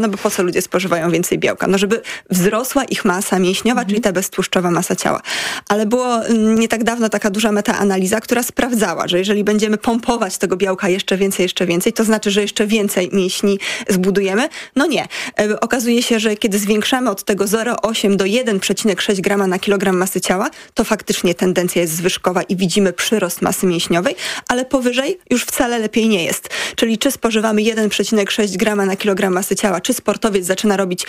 No bo po co ludzie spożywają więcej białka? No żeby wzrosła ich masa mięśniowa, czyli ta beztłuszczowa masa ciała. Ale było nie tak dawno taka duża metaanaliza, która sprawdzała, że jeżeli będziemy pompować tego białka jeszcze więcej, to znaczy, że jeszcze więcej mięśni zbudujemy? No nie. Okazuje się, że kiedy zwiększamy od tego 0,8 do 1,6 grama na kilogram masy ciała, to faktycznie tendencja jest zwyżkowa i widzimy przyrost masy mięśniowej, ale powyżej już wcale lepiej nie jest. Czyli czy spożywamy 1,6 grama na kilogram masy ciała, czy sportowiec zaczyna robić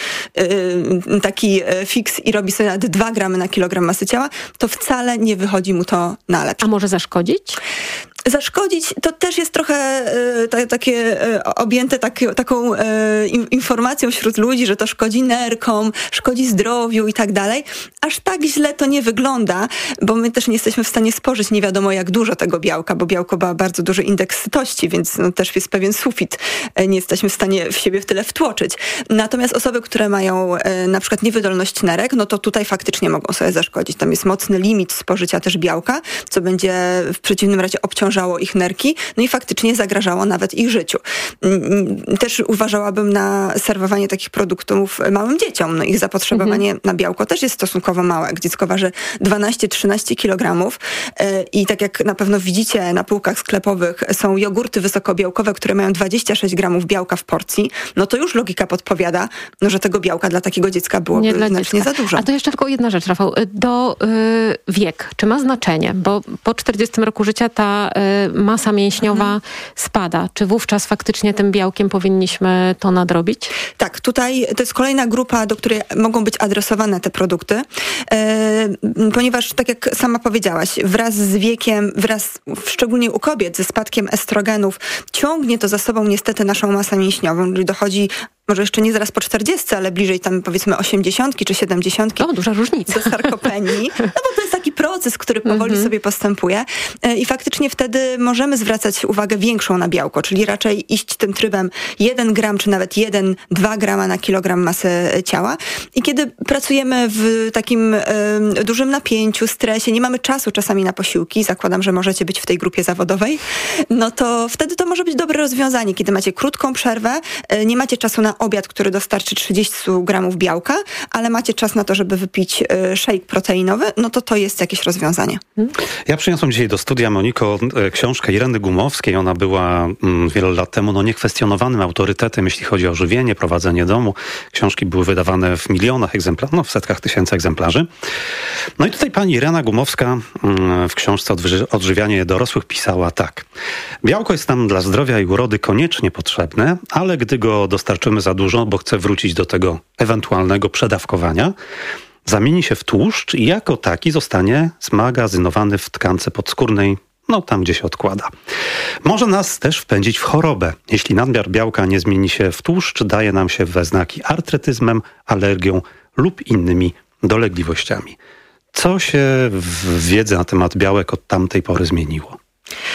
taki fiks i robi sobie nawet 2 gramy na kilogram masy ciała, to wcale nie wychodzi mu to na lepsze. A może zaszkodzić? Zaszkodzić to też jest trochę takie objęte taką informacją wśród ludzi, że to szkodzi nerkom, szkodzi zdrowiu i tak dalej. Aż tak źle to nie wygląda, bo my też nie jesteśmy w stanie spożyć nie wiadomo jak dużo tego białka, bo białko ma bardzo duży indeks sytości, więc też jest pewien sufit. Nie jesteśmy w stanie w siebie w tyle wtłoczyć. Natomiast osoby, które mają na przykład niewydolność nerek, no to tutaj faktycznie mogą sobie zaszkodzić. Tam jest mocny limit spożycia też białka, co będzie w przeciwnym razie obciążało ich nerki, no i faktycznie zagrażało nawet ich życiu. Też uważałabym na serwowanie takich produktów małym dzieciom. No ich zapotrzebowanie na białko też jest stosunkowo małe. Jak dziecko waży 12-13 kg i tak jak na pewno widzicie na półkach sklepowych są jogurty wysokobiałkowe, które mają 26 gramów białka w porcji, no to już logika podpowiada, no, że tego białka dla takiego dziecka byłoby znacznie za dużo. A to jeszcze tylko jedna rzecz, Rafał. Wiek, czy ma znaczenie? Bo po 40 roku życia ta masa mięśniowa spada. Czy wówczas faktycznie tym białkiem powinniśmy to nadrobić? Tak, tutaj to jest kolejna grupa, do której mogą być adresowane te produkty, ponieważ tak jak sama powiedziałaś, wraz z wiekiem, szczególnie u kobiet, ze spadkiem estrogenów, ciągnie to za sobą niestety naszą masę mięśniową, czyli dochodzi może jeszcze nie zaraz po 40, ale bliżej tam powiedzmy 80 czy 70. O, duża różnica. Do sarkopenii. No bo to jest taki proces, który powoli sobie postępuje i faktycznie wtedy możemy zwracać uwagę większą na białko, czyli raczej iść tym trybem 1 gram czy nawet 1-2 grama na kilogram masy ciała. I kiedy pracujemy w takim dużym napięciu, stresie, nie mamy czasu czasami na posiłki, zakładam, że możecie być w tej grupie zawodowej, no to wtedy to może być dobre rozwiązanie, kiedy macie krótką przerwę, nie macie czasu na obiad, który dostarczy 30 gramów białka, ale macie czas na to, żeby wypić shake proteinowy, no to jest jakieś rozwiązanie. Ja przyniosłem dzisiaj do studia, Moniko, książkę Ireny Gumowskiej. Ona była wiele lat temu niekwestionowanym autorytetem, jeśli chodzi o żywienie, prowadzenie domu. Książki były wydawane w milionach egzemplarzy, w setkach tysięcy egzemplarzy. No i tutaj pani Irena Gumowska w książce Odżywianie dorosłych pisała tak. Białko jest nam dla zdrowia i urody koniecznie potrzebne, ale gdy go dostarczymy za dużo, bo chce wrócić do tego ewentualnego przedawkowania, zamieni się w tłuszcz i jako taki zostanie zmagazynowany w tkance podskórnej, no tam gdzie się odkłada. Może nas też wpędzić w chorobę. Jeśli nadmiar białka nie zmieni się w tłuszcz, daje nam się we znaki artretyzmem, alergią lub innymi dolegliwościami. Co się w wiedzy na temat białek od tamtej pory zmieniło?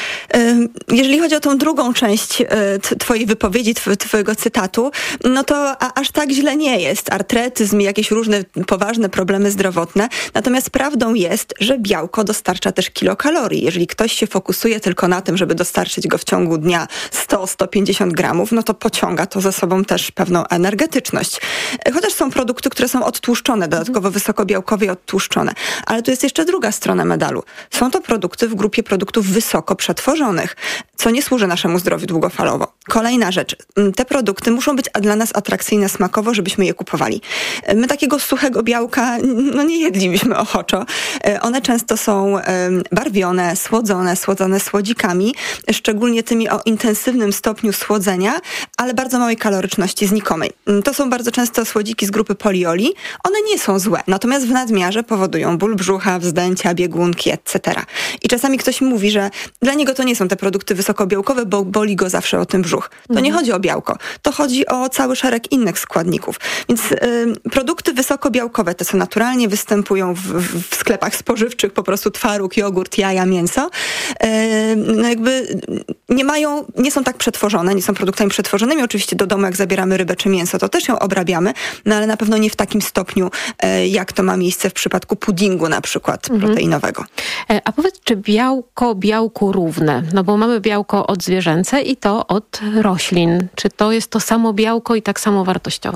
Jeżeli chodzi o tą drugą część twojej wypowiedzi, twojego cytatu, no to aż tak źle nie jest. Artretyzm i jakieś różne poważne problemy zdrowotne. Natomiast prawdą jest, że białko dostarcza też kilokalorii. Jeżeli ktoś się fokusuje tylko na tym, żeby dostarczyć go w ciągu dnia 100-150 gramów, no to pociąga to za sobą też pewną energetyczność. Chociaż są produkty, które są odtłuszczone, dodatkowo wysokobiałkowe i odtłuszczone. Ale tu jest jeszcze druga strona medalu. Są to produkty w grupie produktów wysoko przetworzonych, co nie służy naszemu zdrowiu długofalowo. Kolejna rzecz. Te produkty muszą być dla nas atrakcyjne smakowo, żebyśmy je kupowali. My takiego suchego białka nie jedlibyśmy ochoczo. One często są barwione, słodzone słodzikami, szczególnie tymi o intensywnym stopniu słodzenia, ale bardzo małej kaloryczności znikomej. To są bardzo często słodziki z grupy polioli. One nie są złe, natomiast w nadmiarze powodują ból brzucha, wzdęcia, biegunki, etc. I czasami ktoś mówi, że dla niego to nie są te produkty wysokobiałkowe, bo boli go zawsze o tym brzuch. To nie chodzi o białko, to chodzi o cały szereg innych składników. Więc produkty wysokobiałkowe, te co naturalnie występują w sklepach spożywczych, po prostu twaróg, jogurt, jaja, mięso, jakby nie są tak przetworzone, nie są produktami przetworzonymi. Oczywiście do domu jak zabieramy rybę czy mięso, to też ją obrabiamy, no ale na pewno nie w takim stopniu, jak to ma miejsce w przypadku puddingu na przykład proteinowego. A powiedz, czy białku równe różne, no bo mamy białko odzwierzęce i to od roślin. Czy to jest to samo białko i tak samo wartościowe?